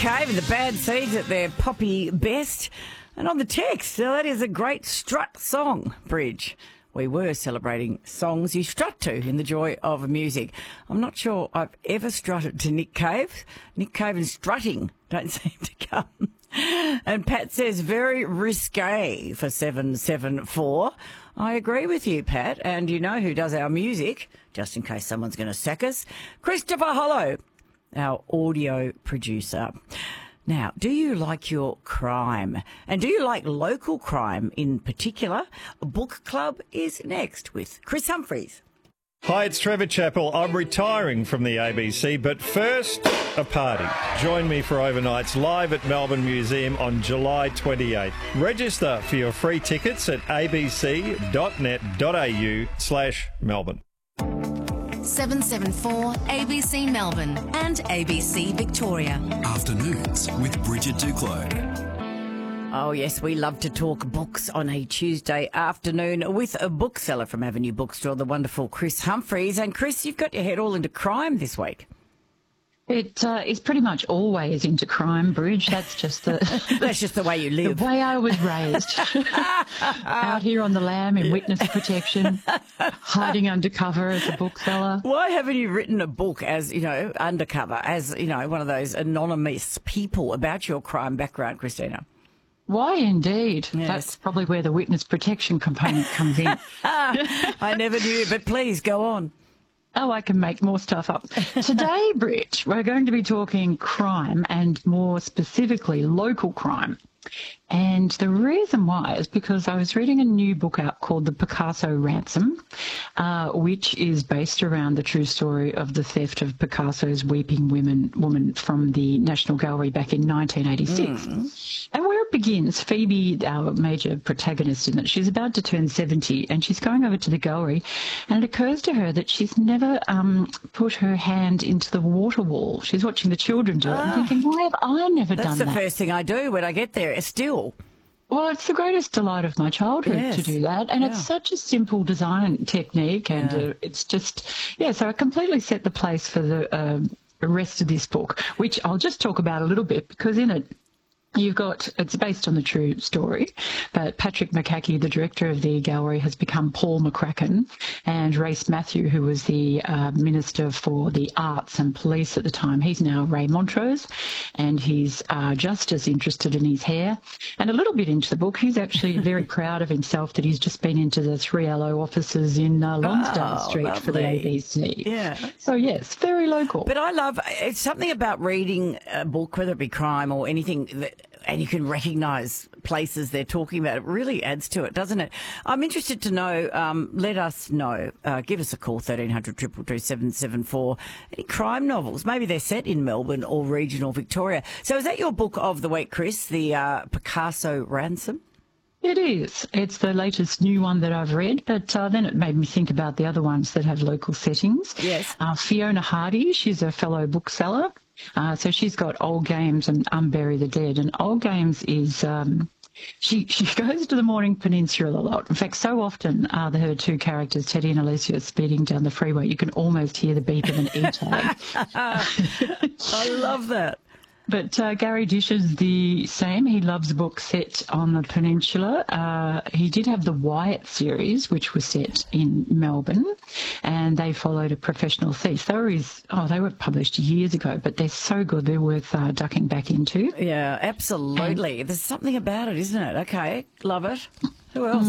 Cave and the Bad Seeds at their poppy best. And on the text, so that is a great strut song, Bridge. We were celebrating songs you strut to in the joy of music. I'm not sure I've ever strutted to Nick Cave. Nick Cave and strutting don't seem to come. And Pat says, very risque for 774. I agree with you, Pat. And you know who does our music, just in case someone's going to sack us? Christopher Hollow, our audio producer. Now, do you like your crime? And do you like local crime in particular? A book club is next with Chris Humphries. Hi, it's Trevor Chappell. I'm retiring from the ABC, but first, a party. Join me for overnights live at Melbourne Museum on July 28th. Register for your free tickets at abc.net.au/Melbourne. 774 ABC Melbourne and ABC Victoria. Afternoons with Bridget Duclos. Oh, yes, we love to talk books on a Tuesday afternoon with a bookseller from Avenue Bookstore, the wonderful Chris Humphries. And Chris, you've got your head all into crime this week. It is pretty much always into crime, Bridge. That's just the That's just the way you live. The way I was raised. Out here on the lam in witness protection, hiding undercover as a bookseller. Why haven't you written a book as, undercover, as, one of those anonymous people about your crime background, Christina? Why indeed? Yes. That's probably where the witness protection component comes in. I never knew, but please go on. Oh, I can make more stuff up. Today, Bridge, we're going to be talking crime and more specifically local crime. And the reason why is because I was reading a new book out called The Picasso Ransom, which is based around the true story of the theft of Picasso's Weeping Woman from the National Gallery back in 1986. And where it begins, Phoebe, our major protagonist in it, she's about to turn 70 and she's going over to the gallery and it occurs to her that she's never put her hand into the water wall. She's watching the children do it and thinking, why have I never done that? That's the first thing I do when I get there, still. Well, it's the greatest delight of my childhood to do that. And it's such a simple design technique and it's just, so it completely set the place for the rest of this book, which I'll just talk about a little bit because in it, it's based on the true story, but Patrick McCackey, the director of the gallery, has become Paul McCracken, and Race Matthew, who was the Minister for the Arts and Police at the time, he's now Ray Montrose, and he's just as interested in his hair and a little bit into the book. He's actually very proud of himself that he's just been into the 3LO offices in Lonsdale Street for the ABC. Yeah. So, yes, very local. But I love, it's something about reading a book, whether it be crime or anything, and you can recognise places they're talking about. It really adds to it, doesn't it? I'm interested to know, let us know, give us a call, 1300 222 774, any crime novels. Maybe they're set in Melbourne or regional Victoria. So is that your book of the week, Chris, the Picasso Ransom? It is. It's the latest new one that I've read, but then it made me think about the other ones that have local settings. Yes. Fiona Hardy, she's a fellow bookseller. So she's got Old Games and Unbury the Dead. And Old Games is, she goes to the Morning Peninsula a lot. In fact, so often her two characters, Teddy and Alicia, are speeding down the freeway, you can almost hear the beep of an E-tag. I love that. But Gary Dish is the same. He loves books set on the peninsula. He did have the Wyatt series, which was set in Melbourne, and they followed a professional thief. They were published years ago, but they're so good, they're worth ducking back into. Yeah, absolutely. There's something about it, isn't it? Okay, love it. Who else?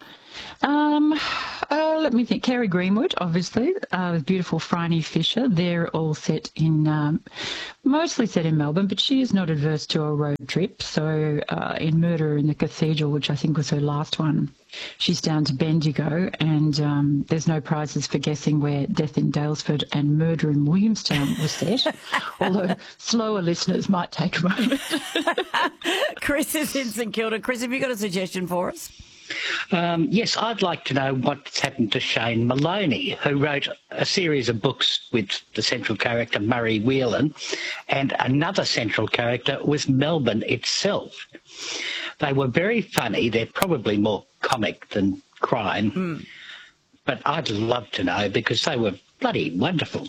Let me think. Kerry Greenwood, obviously, with beautiful Phryne Fisher. They're all set in, mostly set in Melbourne, but she is not adverse to a road trip. So in Murder in the Cathedral, which I think was her last one, she's down to Bendigo, and there's no prizes for guessing where Death in Dalesford and Murder in Williamstown was set, although slower listeners might take a moment. Chris is in St Kilda. Chris, have you got a suggestion for us? Yes, I'd like to know what's happened to Shane Maloney, who wrote a series of books with the central character Murray Whelan, and another central character was Melbourne itself. They were very funny. They're probably more comic than crime, but I'd love to know because they were bloody wonderful.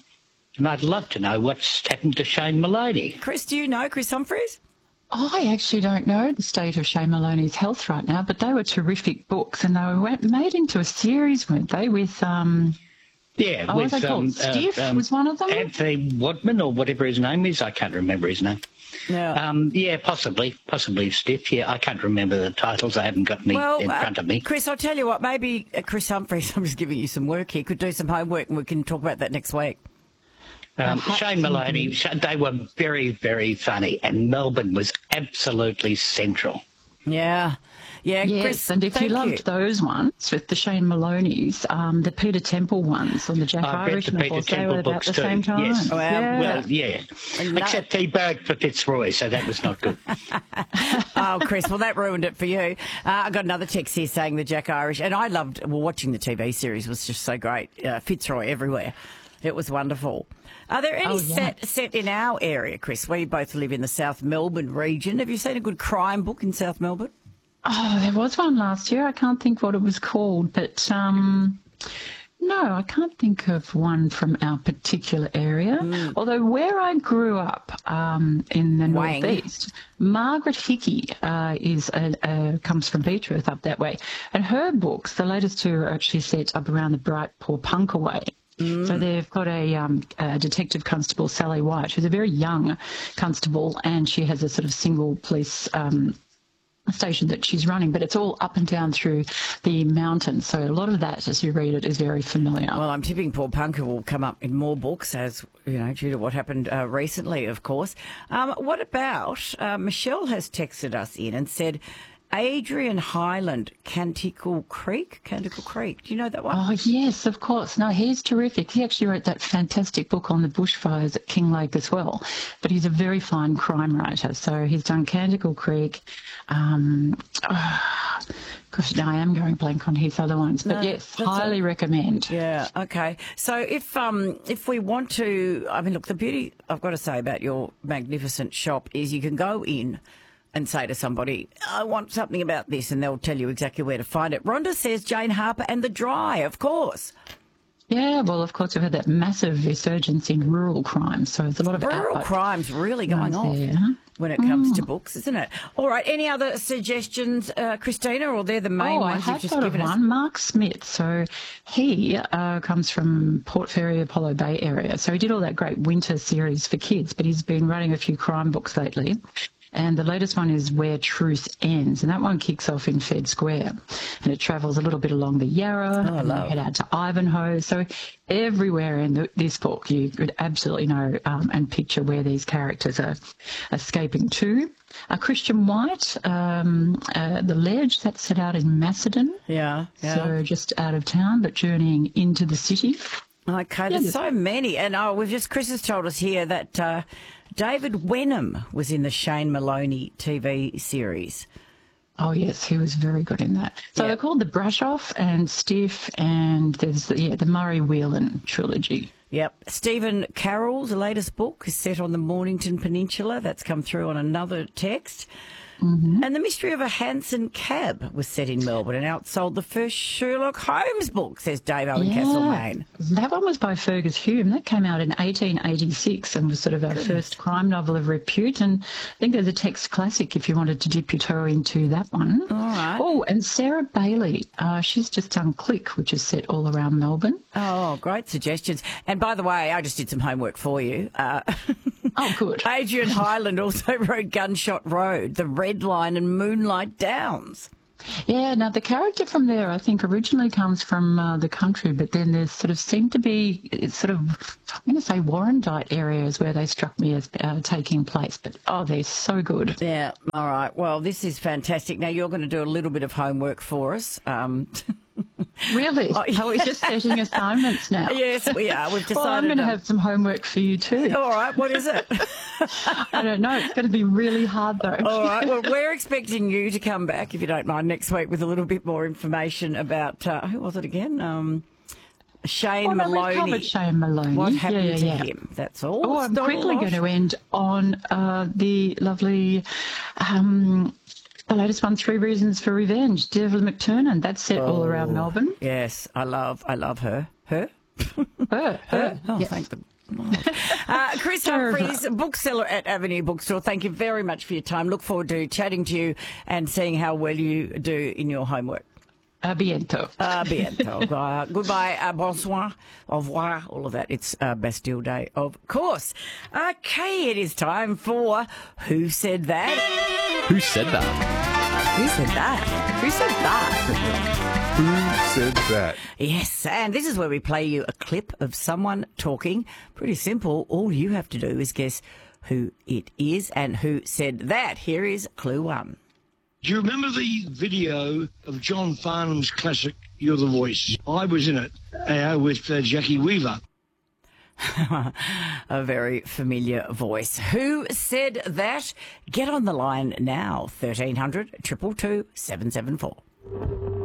And I'd love to know what's happened to Shane Maloney. Chris, do you know Chris Humphries? I actually don't know the state of Shane Maloney's health right now, but they were terrific books, and they were made into a series, weren't they, with... Yeah, what was they called? Stiff was one of them? Anthony Wadman, or whatever his name is. I can't remember his name. Yeah. Possibly Stiff. Yeah, I can't remember the titles. I haven't got me in front of me. Chris, I'll tell you what, maybe Chris Humphries, I'm just giving you some work here, could do some homework and we can talk about that next week. Shane Maloney, they were very, very funny, and Melbourne was absolutely central. Yeah. Yeah, yes, Chris, and if you loved those ones with the Shane Maloney's, the Peter Temple ones on the Jack Irish novels, they were about the same time. Yes. Well, yeah. Except he burnt for Fitzroy, so that was not good. Oh, Chris, well, that ruined it for you. I got another text here saying the Jack Irish, and I loved, watching the TV series was just so great. Fitzroy everywhere. It was wonderful. Are there any set in our area, Chris? We both live in the South Melbourne region. Have you seen a good crime book in South Melbourne? Oh, there was one last year. I can't think what it was called, but no, I can't think of one from our particular area. Although where I grew up in the northeast, Margaret Hickey comes from Beechworth up that way, and her books, the latest two, are actually set up around the Bright Poor Punkaway. So they've got a Detective Constable, Sally White, who's a very young constable, and she has a sort of single police station that she's running, but it's all up and down through the mountains. So a lot of that, as you read it, is very familiar. Well, I'm tipping Poor Punker will come up in more books, as you know, due to what happened recently, of course. What about Michelle has texted us in and said, Adrian Highland, Canticle Creek. Do you know that one? Oh, yes, of course. No, he's terrific. He actually wrote that fantastic book on the bushfires at Kinglake as well. But he's a very fine crime writer. So he's done Canticle Creek. Gosh, now I am going blank on his other ones. But yes, highly recommend. Yeah, okay. So if we want to, I mean, look, the beauty I've got to say about your magnificent shop is you can go in and say to somebody, I want something about this, and they'll tell you exactly where to find it. Rhonda says Jane Harper and The Dry, of course. Yeah, well, of course, we've had that massive resurgence in rural crime, so there's a lot of rural crime's really going on when it comes to books, isn't it? All right, any other suggestions, Christina, or they're the main ones you've just given us? One. Mark Smith, so he comes from Port Fairy, Apollo Bay area, so he did all that great winter series for kids, but he's been writing a few crime books lately. And the latest one is Where Truth Ends, and that one kicks off in Fed Square. And it travels a little bit along the Yarra, and you head out to Ivanhoe. So everywhere in this book you could absolutely know and picture where these characters are escaping to. Christian White, The Ledge, that's set out in Macedon. Yeah. So just out of town, but journeying into the city. Okay, there's so many. And Chris has told us here that David Wenham was in the Shane Maloney TV series. Oh, yes, he was very good in that. So they're called The Brush Off and Stiff, and there's the Murray Whelan trilogy. Yep. Stephen Carroll's latest book is set on the Mornington Peninsula. That's come through on another text. Mm-hmm. And The Mystery of a Hanson Cab was set in Melbourne and outsold the first Sherlock Holmes book, says Dave Owen Castlemaine. That one was by Fergus Hume. That came out in 1886 and was sort of our first crime novel of repute. And I think there's a text classic if you wanted to dip your toe into that one. All right. Oh, and Sarah Bailey. She's just done Click, which is set all around Melbourne. Oh, great suggestions. And by the way, I just did some homework for you. Oh, good. Adrian Highland also wrote Gunshot Road, The Red Line and Moonlight Downs. Yeah, now the character from there, I think, originally comes from the country, but then there sort of seemed to be, it's sort of, I'm going to say Warrandyte areas where they struck me as taking place. But, they're so good. Yeah, all right. Well, this is fantastic. Now, you're going to do a little bit of homework for us. Really? Are we just setting assignments now? Yes, we are. We've decided. Well, I'm going to have some homework for you too. All right. What is it? I don't know. It's going to be really hard, though. All right. Well, we're expecting you to come back, if you don't mind, next week with a little bit more information about, who was it again? Shane Maloney. We covered Shane Maloney. What happened to him? That's all. Oh, I'm quickly going to end on the lovely... the latest one, 3 Reasons for Revenge, Devlin McTurnan. That's set all around Melbourne. Yes, I love her. Her? Her. Oh, yes. thank the Chris Humphries, bookseller at Avenue Bookstore, thank you very much for your time. Look forward to chatting to you and seeing how well you do in your homework. A bientôt. Goodbye, bonsoir, au revoir, all of that. It's Bastille Day, of course. Okay, it is time for Who Said That? Who said that? Who said that? Who said that? Who said that? Yes, and this is where we play you a clip of someone talking. Pretty simple. All you have to do is guess who it is and who said that. Here is clue 1. Do you remember the video of John Farnham's classic, You're the Voice? I was in it with Jackie Weaver. A very familiar voice. Who said that? Get on the line now, 1300 222 774.